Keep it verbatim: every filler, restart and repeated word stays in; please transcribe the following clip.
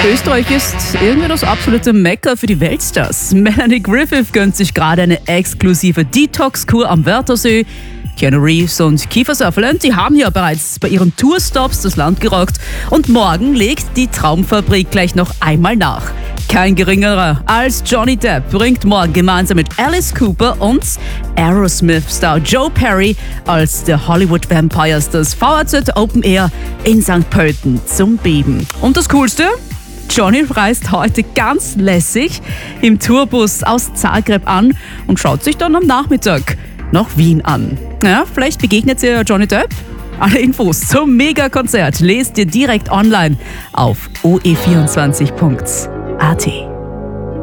Österreich ist irgendwie das absolute Mekka für die Weltstars. Melanie Griffith gönnt sich gerade eine exklusive Detox-Kur am Wörthersee. Keanu Reeves und Kiefer Sutherland, die haben ja bereits bei ihren Tourstops das Land gerockt. Und morgen legt die Traumfabrik gleich noch einmal nach. Kein geringerer als Johnny Depp bringt morgen gemeinsam mit Alice Cooper und Aerosmith-Star Joe Perry als The Hollywood Vampires das V R Z Open Air in Sankt Pölten zum Beben. Und das Coolste? Johnny reist heute ganz lässig im Tourbus aus Zagreb an und schaut sich dann am Nachmittag nach Wien an. Ja, vielleicht begegnet ihr Johnny Depp. Alle Infos zum Megakonzert lest ihr direkt online auf o e vierundzwanzig punkt a t.